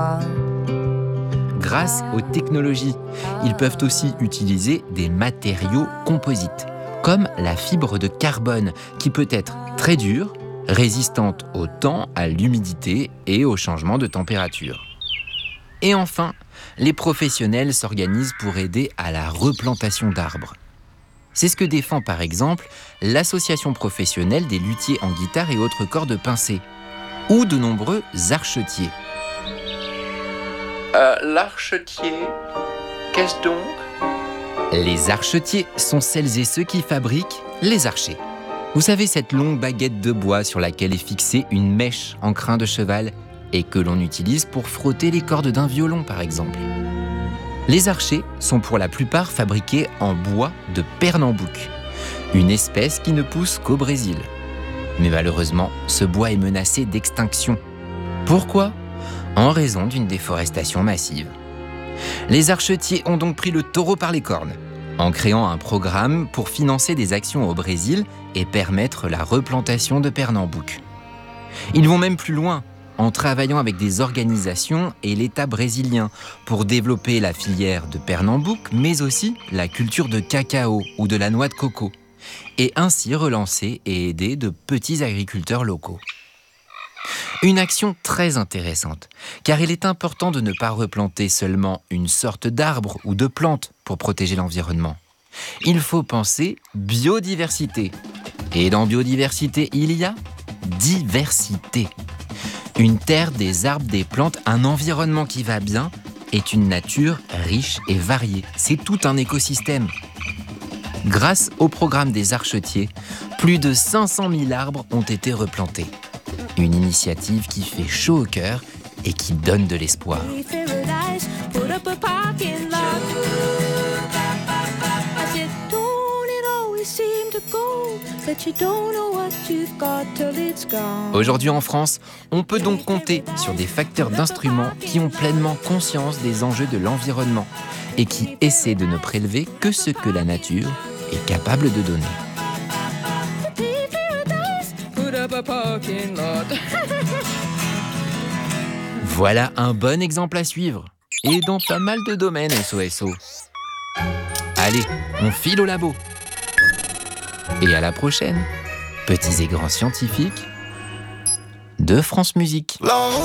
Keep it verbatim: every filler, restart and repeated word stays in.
Grâce aux technologies, ils peuvent aussi utiliser des matériaux composites, comme la fibre de carbone, qui peut être très dure, résistante au temps, à l'humidité et au changement de température. Et enfin, les professionnels s'organisent pour aider à la replantation d'arbres. C'est ce que défend par exemple l'association professionnelle des luthiers en guitare et autres cordes pincées, ou de nombreux archetiers. Euh, l'archetier, qu'est-ce donc ? Les archetiers sont celles et ceux qui fabriquent les archets. Vous savez, cette longue baguette de bois sur laquelle est fixée une mèche en crin de cheval et que l'on utilise pour frotter les cordes d'un violon par exemple. Les archets sont pour la plupart fabriqués en bois de pernambouc, une espèce qui ne pousse qu'au Brésil. Mais malheureusement, ce bois est menacé d'extinction. Pourquoi ? En raison d'une déforestation massive. Les archetiers ont donc pris le taureau par les cornes, en créant un programme pour financer des actions au Brésil et permettre la replantation de pernambouc. Ils vont même plus loin, en travaillant avec des organisations et l'État brésilien pour développer la filière de pernambouc, mais aussi la culture de cacao ou de la noix de coco, et ainsi relancer et aider de petits agriculteurs locaux. Une action très intéressante, car il est important de ne pas replanter seulement une sorte d'arbre ou de plante pour protéger l'environnement. Il faut penser biodiversité. Et dans biodiversité, il y a diversité. Une terre, des arbres, des plantes, un environnement qui va bien est une nature riche et variée. C'est tout un écosystème. Grâce au programme des archetiers, plus de cinq cent mille arbres ont été replantés. Une initiative qui fait chaud au cœur et qui donne de l'espoir. Aujourd'hui en France, on peut donc compter sur des facteurs d'instruments qui ont pleinement conscience des enjeux de l'environnement et qui essaient de ne prélever que ce que la nature est capable de donner. Voilà un bon exemple à suivre, et dans pas mal de domaines S O S O. Allez, on file au labo. Et à la prochaine, petits et grands scientifiques de France Musique.